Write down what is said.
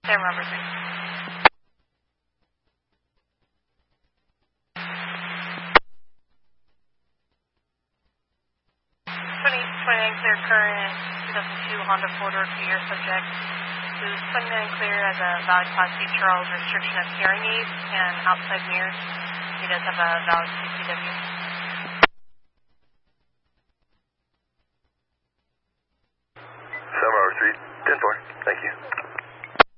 Sam Robert 3. 29 clear current, 2002 Honda 4-door 2-year subject, who's 29 clear as a valid Class C Charles restriction of hearing aids and outside mirrors. He does have a valid CCW. Sam Robert 3, 10-4, thank you.